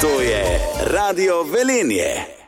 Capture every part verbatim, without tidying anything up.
To je Radio Velenje.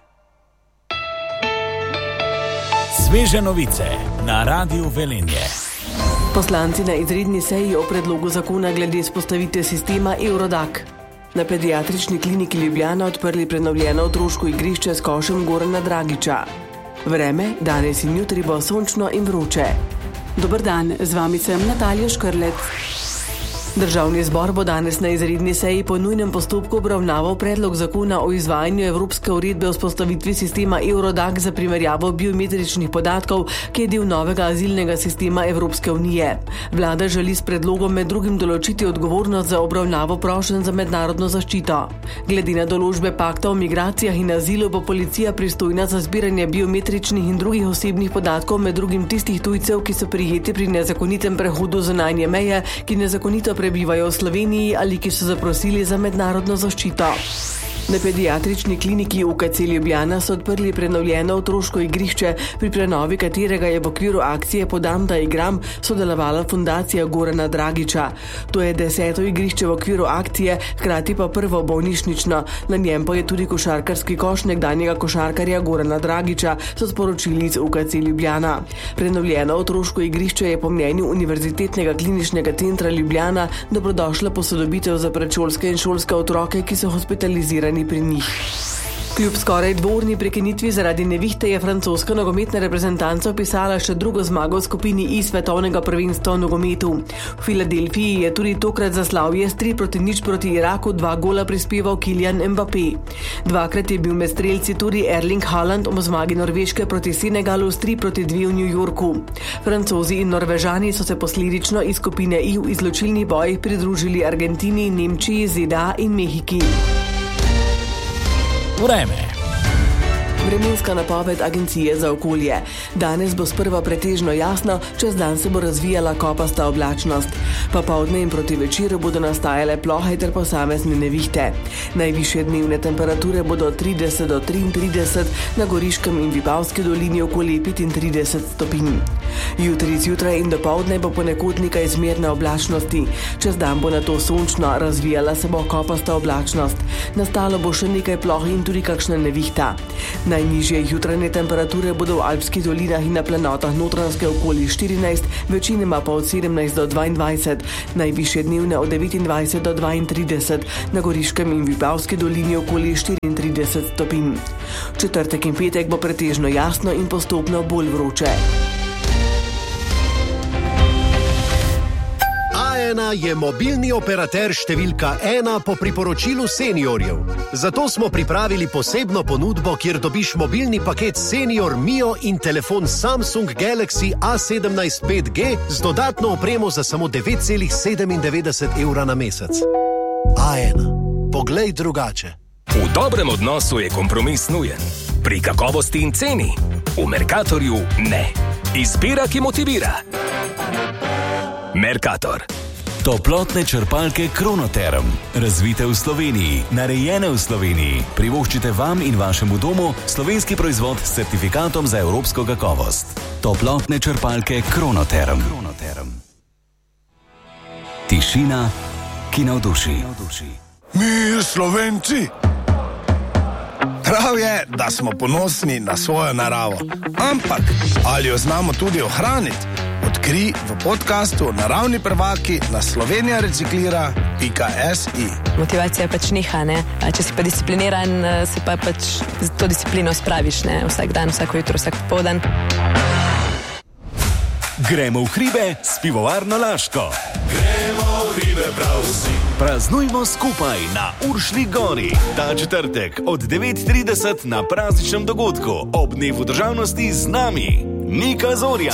Sveže novice na Radiu Velenje. Poslanci na izredni seji o predlogu zakona glede vzpostavitve sistema Eurodac. Na pediatrični kliniki Ljubljana odprli prenovljeno otroško igrišče s košem Gorana Dragića. Vreme, danes in jutri bo sončno in vroče. Dober dan, z vami sem Natalija Škrlec. Državni zbor bo danes na izredni seji po nujnem postopku obravnaval predlog zakona o izvajanju Evropske uredbe o vzpostavitvi sistema Eurodac za primerjavo biometričnih podatkov, ki je del novega azilnega sistema Evropske unije. Vlada želi s predlogom med drugim določiti odgovornost za obravnavo prošenj za mednarodno zaščito. Glede na določbe pakta o migracijah in azilu bo policija pristojna za zbiranje biometričnih in drugih osebnih podatkov, med drugim tistih tujcev, ki so prijeti pri nezakonitem prehodu zunanje meje, ki nezakonito prebivajo v Sloveniji ali ki so zaprosili za mednarodno zaščito. Na pediatrični kliniki U K C Ljubljana so odprli prenovljeno otroško igrišče, pri prenovi katerega je v okviru akcije Podam, da igram sodelovala fundacija Gorana Dragića. To je deseto igrišče v okviru akcije, hkrati pa prvo bolnišnično. Na njem pa je tudi košarkarski koš nekdanjega košarkarja Gorana Dragića, so sporočili iz U K C Ljubljana. Prenovljeno otroško igrišče je po mnenju Univerzitetnega kliničnega centra Ljubljana dobrodošla posodobitev za predšolske in šolske otroke, ki so hospitalizirani pri njih. Kljub skoraj dvourni prekinitvi zaradi nevihte je francoska nogometna reprezentanca opisala še drugo zmago v skupini I svetovnega prvenstva v nogometu. V Filadelfiji je tudi tokrat za slavje s tri proti nič proti Iraku dva gola prispeval Kylian Mbappé. Dvakrat je bil med strelci tudi Erling Haaland ob zmagi Norveške proti Senegalu s tri proti dve v New Yorku. Francozi in Norvežani so se posledično iz skupine I v izločilnih bojih pridružili Argentini, Nemčiji, Z D A in Mehiki. Vreme. Vremenska napoved Agencije za okolje. Danes bo sprva pretežno jasno, čez dan se bo razvijala kopasta oblačnost. Popoldne in proti večeru bodo nastajale plohe ter posamezne nevihte. Najvišje dnevne temperature bodo od trideset do triintrideset, na Goriškem in Vipavski dolini okoli petintrideset stopinj. Jutri zjutraj in dopoldne bo ponekod nekaj zmerne oblačnosti. Čez dan bo nato sončno, razvijala se bo kopasta oblačnost. Nastalo bo še nekaj ploh in tudi kakšna nevihta. Najnižje jutranje temperature bodo v alpskih dolinah in na planotah Notranjske okoli štirinajst, večinoma pa od sedemnajst do dvaindvajset, najvišje dnevne od devetindvajset do dvaintrideset, na Goriškem in Vipavski dolini okoli štiriintrideset stopinj. Četrtek in petek bo pretežno jasno in postopno bolj vroče. A ena je mobilni operater številka ena po priporočilu seniorjev. Zato smo pripravili posebno ponudbo, kjer dobiš mobilni paket Senior Mio in telefon Samsung Galaxy A sedemnajst pet G z dodatno opremo za samo devet celih sedemindevetdeset evra na mesec. A ena. Poglej drugače. V dobrem odnosu je kompromis nujen. Pri kakovosti in ceni. V Mercatorju ne. Izbira, ki motivira. Mercator. Toplotne črpalke Kronoterm. Razvite v Sloveniji, narejene v Sloveniji. Privoščite vam in vašemu domu slovenski proizvod s certifikatom za evropsko kakovost. Toplotne črpalke Kronoterm. Kronoterm. Tišina, ki navduši. Mi, Slovenci, prav je, da smo ponosni na svojo naravo. Ampak, ali jo znamo tudi ohraniti? Odkri v podcastu Naravni prvaki na slovenija reciklira pika si. Motivacija pač niha, ne? Če si pa discipliniran, se pa pač to disciplino spraviš, ne? Vsak dan, vsako jutro, vsak popoldan. Gremo v hribe s pivovarno Laško. Gremo v hribe prav vsi. Praznujmo skupaj na Uršlji gori. Ta četrtek od devet trideset na prazničnem dogodku ob dnevu državnosti z nami Nika Zorja,